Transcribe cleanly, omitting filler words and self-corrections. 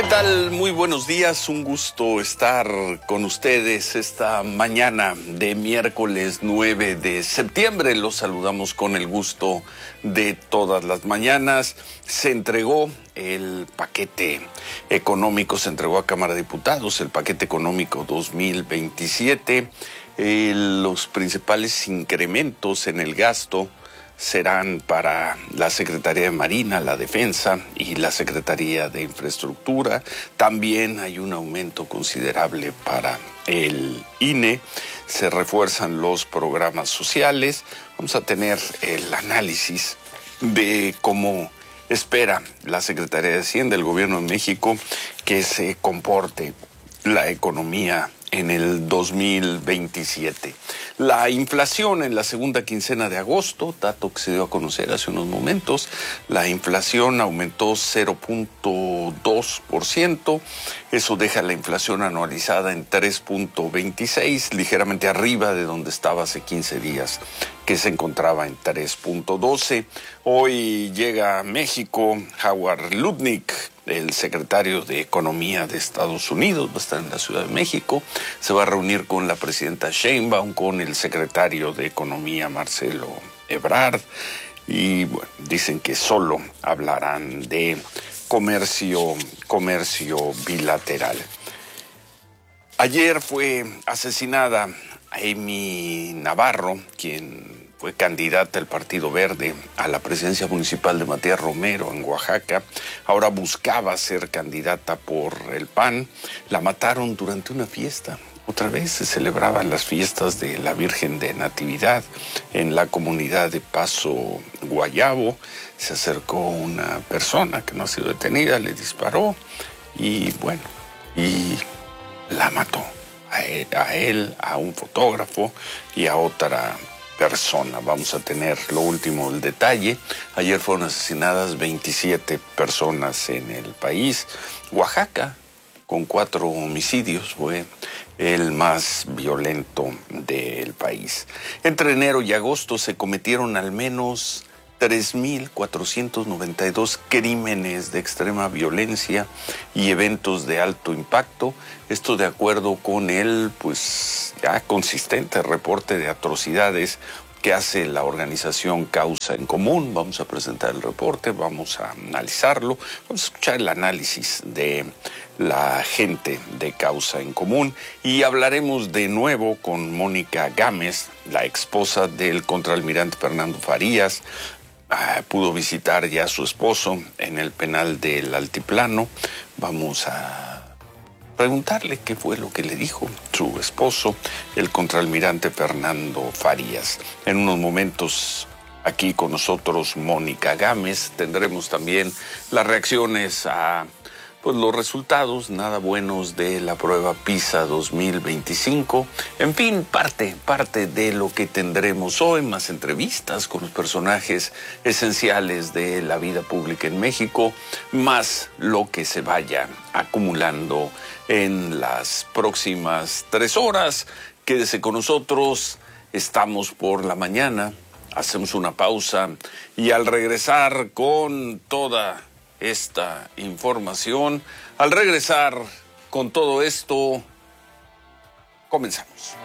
tal? Muy buenos días, un gusto estar con ustedes esta mañana de miércoles 9 de septiembre. Los saludamos con el gusto de todas las mañanas. Se entregó el paquete económico, se entregó a Cámara de Diputados, el paquete económico 2027. Los principales incrementos en el gasto serán para la Secretaría de Marina, la Defensa y la Secretaría de Infraestructura. También hay un aumento considerable para el INE. Se refuerzan los programas sociales. Vamos a tener el análisis de cómo espera la Secretaría de Hacienda, el Gobierno de México, que se comporte la economía en el 2027. La inflación en la segunda quincena de agosto, dato que se dio a conocer hace unos momentos, la inflación aumentó 0.2%, eso deja la inflación anualizada en 3.26, ligeramente arriba de donde estaba hace 15 días, que se encontraba en 3.12. Hoy llega a México Howard Lutnick, el secretario de Economía de Estados Unidos, va a estar en la Ciudad de México, se va a reunir con la presidenta Sheinbaum, con el secretario de Economía Marcelo Ebrard, y bueno, dicen que solo hablarán de comercio bilateral. Ayer fue asesinada Amy Navarro, quien fue candidata del Partido Verde a la presidencia municipal de Matías Romero en Oaxaca. Ahora buscaba ser candidata por el PAN. La mataron durante una fiesta. Otra vez se celebraban las fiestas de la Virgen de Natividad en la comunidad de Paso Guayabo. Se acercó una persona que no ha sido detenida, le disparó y bueno, y la mató. A él, a un fotógrafo y a otra persona. Vamos a tener lo último, el detalle. Ayer fueron asesinadas 27 personas en el país. Oaxaca, con 4 homicidios, fue el más violento del país. Entre enero y agosto se cometieron al menos 3.492 crímenes de extrema violencia y eventos de alto impacto. Esto de acuerdo con el, ya consistente reporte de atrocidades que hace la organización Causa en Común. Vamos a presentar el reporte, vamos a analizarlo, vamos a escuchar el análisis de la gente de Causa en Común y hablaremos de nuevo con Mónica Gámez, la esposa del contraalmirante Fernando Farías. Pudo visitar ya a su esposo en el penal del Altiplano. Vamos a preguntarle qué fue lo que le dijo su esposo, el contraalmirante Fernando Farías. En unos momentos aquí con nosotros Mónica Gámez. Tendremos también las reacciones a los resultados nada buenos de la prueba PISA 2025. En fin, parte de lo que tendremos hoy, más entrevistas con los personajes esenciales de la vida pública en México, más lo que se vaya acumulando en las próximas 3 horas. Quédese con nosotros, estamos por la mañana, hacemos una pausa y al regresar con toda esta información, al regresar con todo esto, comenzamos.